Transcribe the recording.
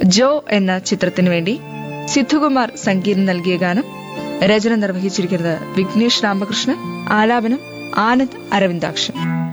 ജോ എന്ന ചിത്രത്തിനു വേണ്ടി സിദ്ധുകുമാർ സംഗീതം നൽകിയ ഗാനം. രചന നിർവഹിച്ചിരിക്കുന്നത് വിഘ്നേഷ് രാമകൃഷ്ണൻ, ആലാപനം ആനന്ദ് അരവിന്ദാക്ഷൻ.